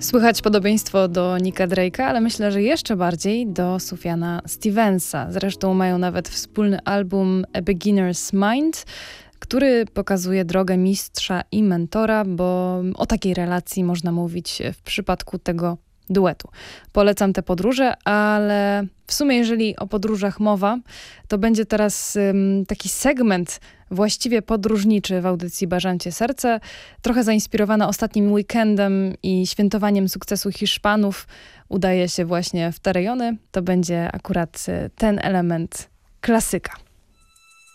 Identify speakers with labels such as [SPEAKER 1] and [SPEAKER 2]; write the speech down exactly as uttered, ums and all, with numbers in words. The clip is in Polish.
[SPEAKER 1] Słychać podobieństwo do Nicka Drake'a, ale myślę, że jeszcze bardziej do Sufjana Stevensa. Zresztą mają nawet wspólny album A Beginner's Mind, który pokazuje drogę mistrza i mentora, bo o takiej relacji można mówić w przypadku tego duetu. Polecam te podróże, ale w sumie jeżeli o podróżach mowa, to będzie teraz um, taki segment właściwie podróżniczy w audycji Bażancie Serce, trochę zainspirowana ostatnim weekendem i świętowaniem sukcesu Hiszpanów. Udaje się właśnie w te rejony. To będzie akurat ten element klasyka.